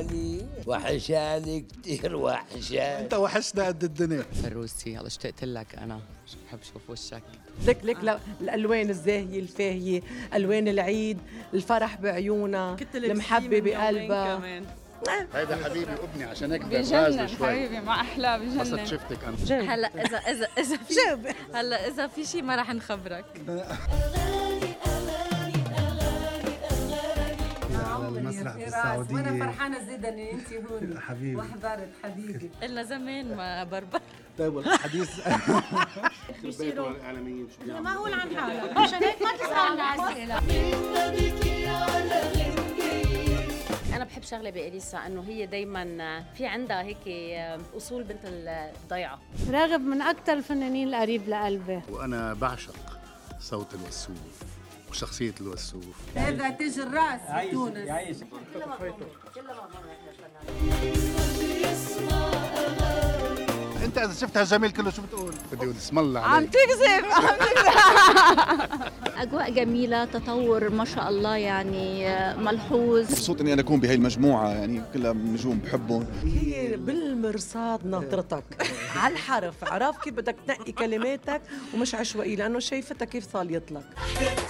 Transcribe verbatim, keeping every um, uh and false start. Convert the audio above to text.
وحشاني وحشاني كتير وحشاني. انت وحشنا قد الدنيا. فروسي هلا اشتقت لك انا، بحب اشوف وشك. لك لك آه. الالوان الزاهيه الفاهيه، الوان العيد، الفرح بعيونها، المحبه بقلبها. هيدا حبيبي وابني عشان هيك بجنن حبيبي مع احلى بجنن. بس شفتك انا هلا اذا اذا اذا في هلا اذا في شيء ما راح نخبرك. على المسرح بالسعودية وانا فرحانه زيدا ان انت هون حبيبي وحضرت حبيبي. إلنا زمان ما بربر. طيب الحديث بيصيروا الاعلاميين شو ما هو عن حالك عشان هيك ما تسالنا اسئله. أنا بحب شغلة بإليسا إنه هي دايماً في عندها هيك أصول بنت الضيعة. راغب من أكثر الفنانين القريب لقلبي. وانا بعشق صوت الوسوف وشخصية الوسوف. هذا تاج الراس بتونس. يعيش. انت اذا شفت هالجميل كله شو بتقول؟ بدي اقول اسم الله عليك. عم تكذب عم تكذب. أجواء جميلة، تطور ما شاء الله يعني ملحوظ. مبسوط إني أنا أكون بهاي المجموعة يعني كلها نجوم بحبهم. هي بالمرصاد ناطرتك على الحرف، عرف كيف بدك تنقي كلماتك ومش عشوائي لأنه شايفتها كيف صال يطلق.